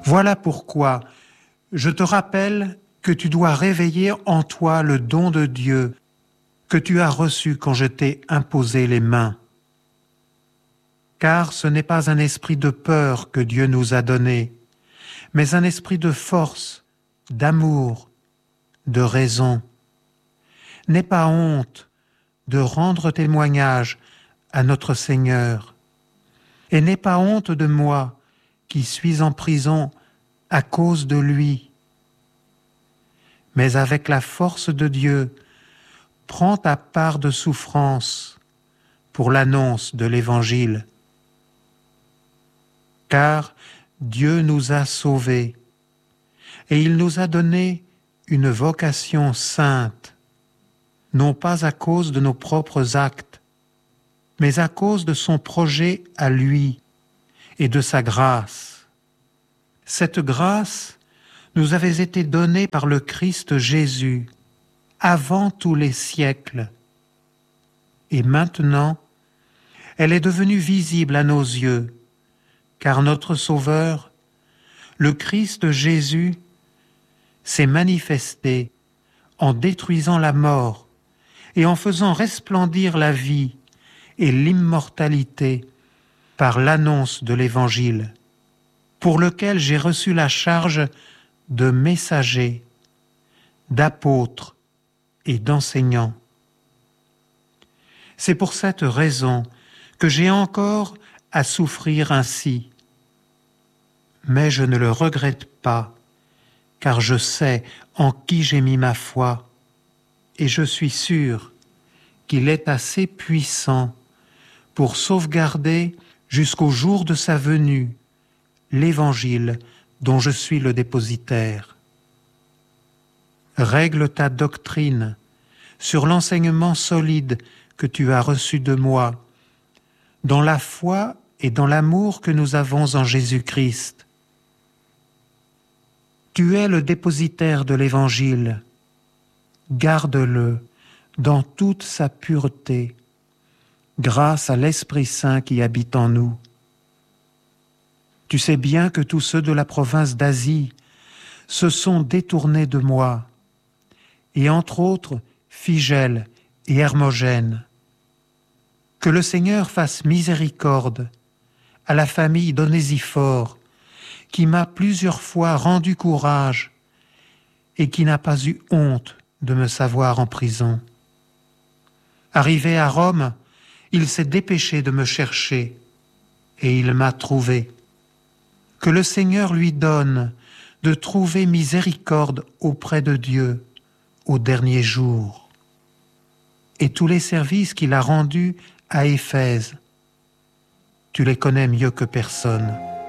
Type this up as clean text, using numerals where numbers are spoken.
Voilà pourquoi je te rappelle que tu dois réveiller en toi le don de Dieu que tu as reçu quand je t'ai imposé les mains. Car ce n'est pas un esprit de peur que Dieu nous a donné, mais un esprit de force, d'amour, de raison. N'aie pas honte de rendre témoignage à notre Seigneur. Et n'aie pas honte de moi qui suis en prison à cause de lui. Mais avec la force de Dieu, prends ta part de souffrance pour l'annonce de l'Évangile. Car Dieu nous a sauvés et il nous a donné une vocation sainte, non pas à cause de nos propres actes, mais à cause de son projet à lui et de sa grâce. Cette grâce nous avait été donnée par le Christ Jésus avant tous les siècles. Et maintenant, elle est devenue visible à nos yeux, car notre Sauveur, le Christ Jésus, s'est manifesté en détruisant la mort et en faisant resplendir la vie et l'immortalité par l'annonce de l'Évangile, pour lequel j'ai reçu la charge de messager, d'apôtre et d'enseignant. C'est pour cette raison que j'ai encore à souffrir ainsi. Mais je ne le regrette pas, car je sais en qui j'ai mis ma foi, et je suis sûr qu'il est assez puissant pour sauvegarder jusqu'au jour de sa venue l'Évangile dont je suis le dépositaire. Règle ta doctrine sur l'enseignement solide que tu as reçu de moi, dans la foi et dans l'amour que nous avons en Jésus-Christ. Tu es le dépositaire de l'Évangile. Garde-le dans toute sa pureté, grâce à l'Esprit Saint qui habite en nous. Tu sais bien que tous ceux de la province d'Asie se sont détournés de moi, et entre autres Phygèle et Hermogène. Que le Seigneur fasse miséricorde à la famille d'Onésiphore, qui m'a plusieurs fois rendu courage et qui n'a pas eu honte de me savoir en prison. Arrivé à Rome, il s'est dépêché de me chercher et il m'a trouvé. Que le Seigneur lui donne de trouver miséricorde auprès de Dieu au dernier jour. Et tous les services qu'il a rendus à Éphèse, tu les connais mieux que personne.